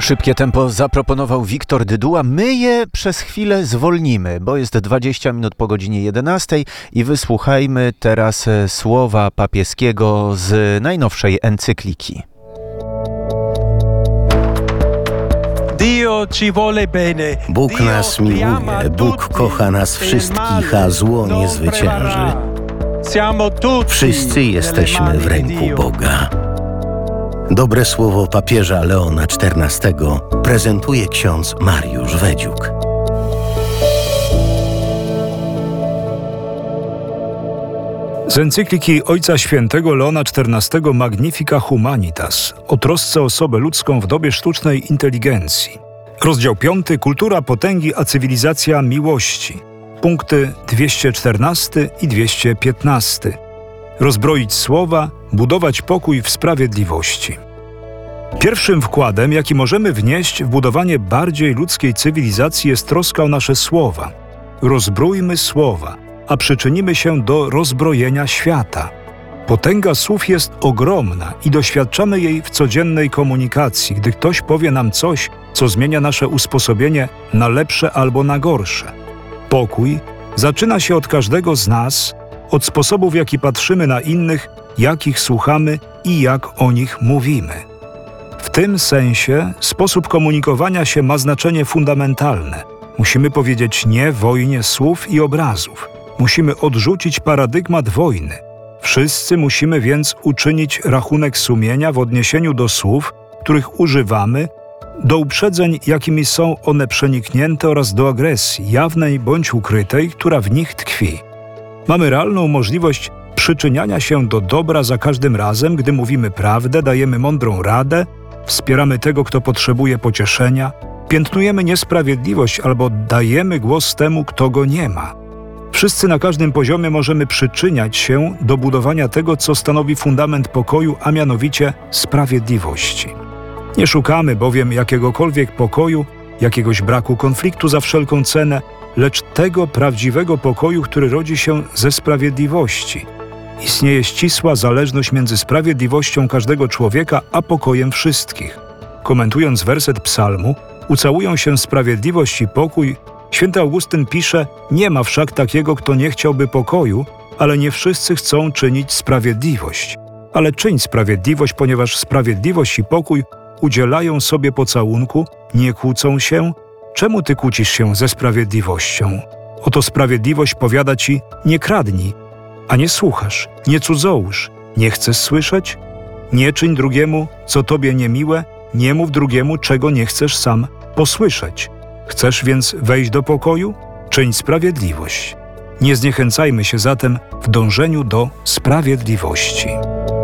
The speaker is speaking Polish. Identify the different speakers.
Speaker 1: Szybkie tempo zaproponował Wiktor Dyduła. My je przez chwilę zwolnimy, bo jest 20 minut po godzinie 11 i wysłuchajmy teraz słowa papieskiego z najnowszej encykliki.
Speaker 2: Bóg nas miłuje, Bóg kocha nas wszystkich, a zło nie zwycięży. Wszyscy jesteśmy w ręku Boga. Dobre słowo papieża Leona XIV prezentuje ksiądz Mariusz Wedziuk.
Speaker 3: Z encykliki Ojca Świętego Leona XIV Magnifica Humanitas o trosce o osobę ludzką w dobie sztucznej inteligencji. Rozdział 5. Kultura potęgi a cywilizacja miłości. Punkty 214 i 215. Rozbroić słowa, budować pokój w sprawiedliwości. Pierwszym wkładem, jaki możemy wnieść w budowanie bardziej ludzkiej cywilizacji, jest troska o nasze słowa. Rozbrójmy słowa, a przyczynimy się do rozbrojenia świata. Potęga słów jest ogromna i doświadczamy jej w codziennej komunikacji, gdy ktoś powie nam coś, co zmienia nasze usposobienie na lepsze albo na gorsze. Pokój zaczyna się od każdego z nas, od sposobu, w jaki patrzymy na innych, jak ich słuchamy i jak o nich mówimy. W tym sensie sposób komunikowania się ma znaczenie fundamentalne. Musimy powiedzieć nie wojnie słów i obrazów. Musimy odrzucić paradygmat wojny. Wszyscy musimy więc uczynić rachunek sumienia w odniesieniu do słów, których używamy, do uprzedzeń, jakimi są one przeniknięte oraz do agresji, jawnej bądź ukrytej, która w nich tkwi. Mamy realną możliwość przyczyniania się do dobra za każdym razem, gdy mówimy prawdę, dajemy mądrą radę, wspieramy tego, kto potrzebuje pocieszenia, piętnujemy niesprawiedliwość albo dajemy głos temu, kto go nie ma. Wszyscy na każdym poziomie możemy przyczyniać się do budowania tego, co stanowi fundament pokoju, a mianowicie sprawiedliwości. Nie szukamy bowiem jakiegokolwiek pokoju, jakiegoś braku konfliktu za wszelką cenę, lecz tego prawdziwego pokoju, który rodzi się ze sprawiedliwości. Istnieje ścisła zależność między sprawiedliwością każdego człowieka a pokojem wszystkich. Komentując werset psalmu, ucałują się sprawiedliwość i pokój, święty Augustyn pisze: nie ma wszak takiego, kto nie chciałby pokoju, ale nie wszyscy chcą czynić sprawiedliwość. Ale czyń sprawiedliwość, ponieważ sprawiedliwość i pokój udzielają sobie pocałunku, nie kłócą się. Czemu ty kłócisz się ze sprawiedliwością? Oto sprawiedliwość powiada ci: nie kradnij, a nie słuchasz, nie cudzołóż, nie chcesz słyszeć? Nie czyń drugiemu, co tobie niemiłe, nie mów drugiemu, czego nie chcesz sam posłyszeć. Chcesz więc wejść do pokoju? Czyń sprawiedliwość. Nie zniechęcajmy się zatem w dążeniu do sprawiedliwości.